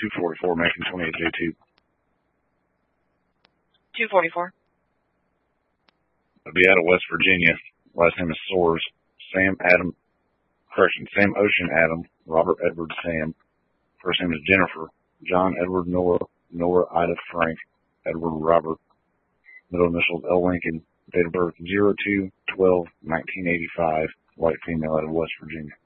244, making 28J2. 244. It'll be out of West Virginia. Last name is Soares. Sam Ocean Adam, Robert Edward Sam. First name is Jennifer. John Edward Noah, Noah Ida Frank, Edward Robert. Middle initials L. Lincoln. Date of birth 02/12/1985. White female out of West Virginia.